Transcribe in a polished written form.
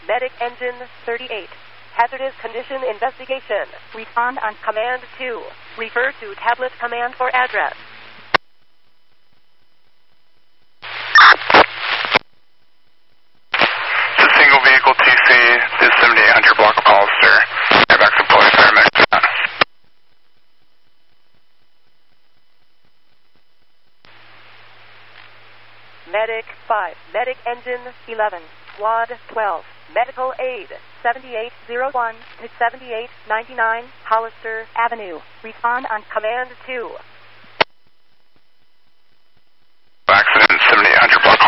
Medic Engine 38. Hazardous condition investigation. Respond on Command 2. Refer to tablet command for address. It's a single vehicle TC, this 7800 block of Hollister. Back to police paramedics. Medic 5. Medic Engine 11. Squad 12. Medical aid 7801 to 7899 Hollister Avenue. Respond on Command 2. Accident 7800 block